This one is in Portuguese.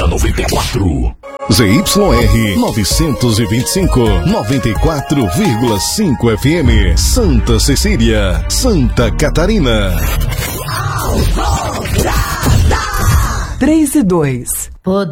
da 94. ZYR 925, 94,5 FM, Santa Cecília, Santa Catarina. 3 e 2.